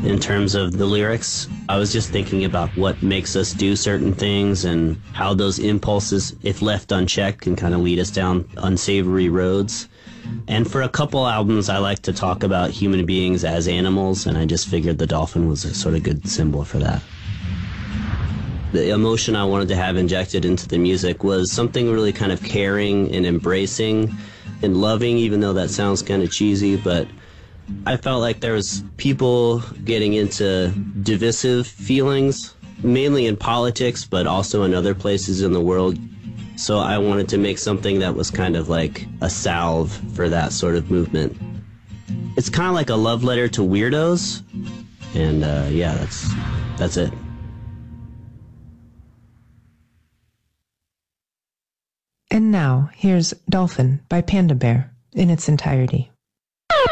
in terms of the lyrics. I was just thinking about what makes us do certain things and how those impulses, if left unchecked, can kind of lead us down unsavory roads. And for a couple albums, I like to talk about human beings as animals, and I just figured the dolphin was a sort of good symbol for that. The emotion I wanted to have injected into the music was something really kind of caring and embracing and loving, even though that sounds kind of cheesy, but I felt like there was people getting into divisive feelings, mainly in politics, but also in other places in the world. So I wanted to make something that was kind of like a salve for that sort of movement. It's kind of like a love letter to weirdos, and yeah, that's it. And now, here's Dolphin by Panda Bear in its entirety.